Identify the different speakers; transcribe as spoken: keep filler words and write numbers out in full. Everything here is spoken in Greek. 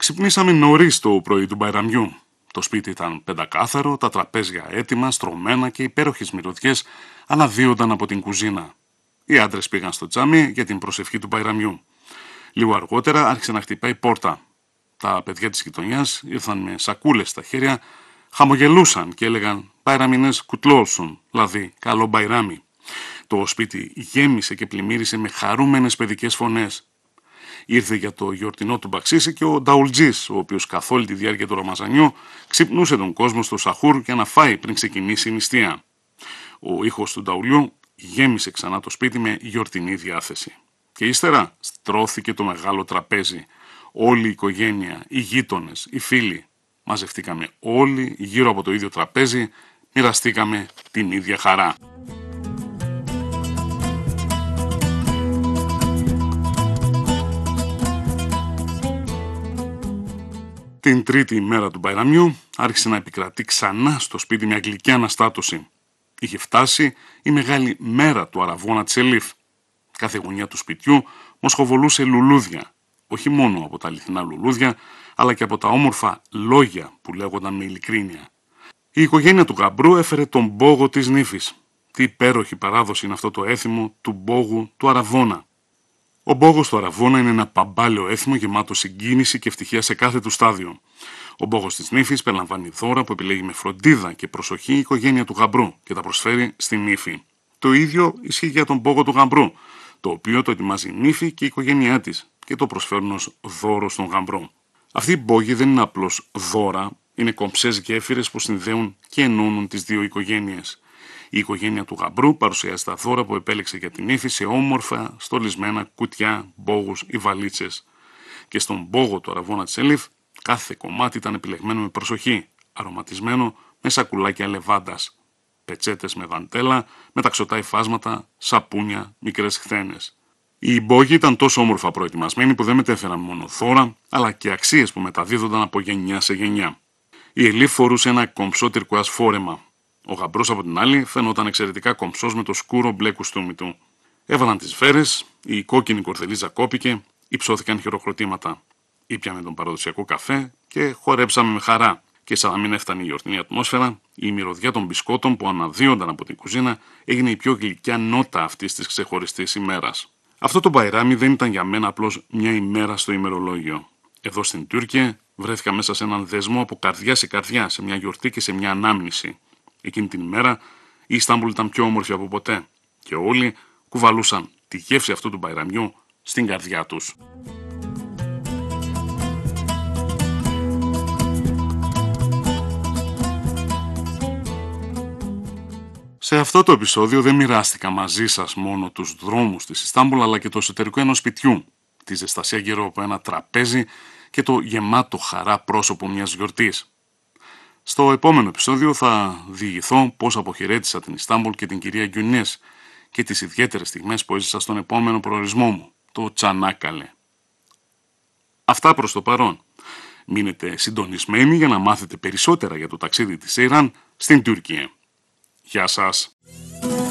Speaker 1: Ξυπνήσαμε νωρίς το πρωί του Μπαϊραμιού. Το σπίτι ήταν πεντακάθαρο, τα τραπέζια έτοιμα, στρωμένα και υπέροχες μυρωδιές αναδύονταν από την κουζίνα. Οι άντρες πήγαν στο τζάμι για την προσευχή του Μπαϊραμιού. Λίγο αργότερα άρχισε να χτυπάει η πόρτα. Τα παιδιά της γειτονιάς ήρθαν με σακούλες στα χέρια, χαμογελούσαν και έλεγαν «Μπαϊραμινές κουτλόσουν», δηλαδή «Καλό Μπαϊράμι». Το σπίτι γέμισε και πλημμύρισε με χαρούμενες παιδικές φωνές. Ήρθε για το γιορτινό του μπαξίσι και ο Νταουλτζής, ο οποίος καθ' όλη τη διάρκεια του Ραμαζανιού ξυπνούσε τον κόσμο στο σαχούρ για να φάει πριν ξεκινήσει η νηστεία. Ο ήχος του Νταουλιού γέμισε ξανά το σπίτι με γιορτινή διάθεση. Και ύστερα στρώθηκε το μεγάλο τραπέζι. Όλη η οικογένεια, οι γείτονες, οι φίλοι. Μαζευτήκαμε όλοι γύρω από το ίδιο τραπέζι, μοιραστήκαμε την ίδια χαρά. Την τρίτη ημέρα του Μπαϊραμιού άρχισε να επικρατεί ξανά στο σπίτι μια γλυκή αναστάτωση. Είχε φτάσει η μεγάλη μέρα του αραβώνα Τσελίφ. Κάθε γωνιά του σπιτιού μοσχοβολούσε λουλούδια, όχι μόνο από τα αληθινά λουλούδια, αλλά και από τα όμορφα λόγια που λέγονταν με ειλικρίνεια. Η οικογένεια του γαμπρού έφερε τον μπόγο της νύφης. Τι υπέροχη παράδοση είναι αυτό το έθιμο του μπόγου του αραβώνα. Ο μπόγος του αραβώνα είναι ένα παμπάλαιο έθιμο γεμάτο συγκίνηση και ευτυχία σε κάθε του στάδιο. Ο μπόγος της νύφης περιλαμβάνει δώρα που επιλέγει με φροντίδα και προσοχή η οικογένεια του γαμπρού και τα προσφέρει στη νύφη. Το ίδιο ισχύει για τον μπόγο του γαμπρού, το οποίο το ετοιμάζει η νύφη και η οικογένειά της και το προσφέρουν ως δώρο στον γαμπρό. Αυτοί οι μπόγοι δεν είναι απλώς δώρα, είναι κομψές γέφυρες που συνδέουν και ενώνουν τις δύο οικογένειες. Η οικογένεια του γαμπρού παρουσιάζει τα δώρα που επέλεξε για την νύφη σε όμορφα στολισμένα κουτιά, μπόγους ή βαλίτσες. Και στον μπόγο του αραβώνα Τσελίφ κάθε κομμάτι ήταν επιλεγμένο με προσοχή, αρωματισμένο με σακουλάκια λεβάντας, πετσέτες με δαντέλα, μεταξωτά υφάσματα, σαπούνια, μικρές χθένες. Οι μπόγοι ήταν τόσο όμορφα προετοιμασμένοι που δεν μετέφεραν μόνο δώρα, αλλά και αξίες που μεταδίδονταν από γενιά σε γενιά. Η Ελίφ φορούσε ένα κομψό τυρκουάζ φόρεμα. Ο γαμπρός από την άλλη φαινόταν εξαιρετικά κομψός με το σκούρο μπλε κουστούμι του. Έβαλαν τις σφαίρες, η κόκκινη κορδελίζα κόπηκε, υψώθηκαν χειροκροτήματα. Ήπιαμε τον παραδοσιακό καφέ και χορέψαμε με χαρά. Και σαν να μην έφτανε η γιορτινή ατμόσφαιρα, η μυρωδιά των μπισκότων που αναδύονταν από την κουζίνα έγινε η πιο γλυκιά νότα αυτής της ξεχωριστής ημέρας. Αυτό το Μπαϊράμι δεν ήταν για μένα απλώς μια ημέρα στο ημερολόγιο. Εδώ στην Τούρκια βρέθηκα μέσα σε έναν δεσμό από καρδιά σε καρδιά, σε μια γιορτή και σε μια ανάμνηση. Εκείνη την ημέρα η Ιστάμπουλ ήταν πιο όμορφη από ποτέ και όλοι κουβαλούσαν τη γεύση αυτού του Μπαϊραμιού στην καρδιά τους. Σε αυτό το επεισόδιο δεν μοιράστηκα μαζί σας μόνο τους δρόμους της Ιστάμπουλ αλλά και το εσωτερικό ενός σπιτιού, τη ζεστασία γύρω από ένα τραπέζι και το γεμάτο χαρά πρόσωπο μιας γιορτής. Στο επόμενο επεισόδιο θα διηγηθώ πώς αποχαιρέτησα την Ιστάμπουλ και την κυρία Γκιουνές και τις ιδιαίτερες στιγμές που έζησα στον επόμενο προορισμό μου, το Τσανάκαλε. Αυτά προς το παρόν. Μείνετε συντονισμένοι για να μάθετε περισσότερα για το ταξίδι της Σέιραν στην Τουρκία. Γεια σας!